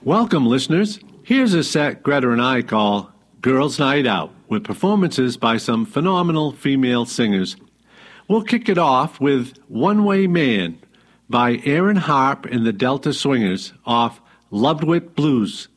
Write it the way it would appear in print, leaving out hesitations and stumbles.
Welcome, listeners. Here's a set Greta and I call Girls' Night Out, with performances by some phenomenal female singers. We'll kick it off with One Way Man by Aaron Harp and the Delta Swingers off Loved With Blues.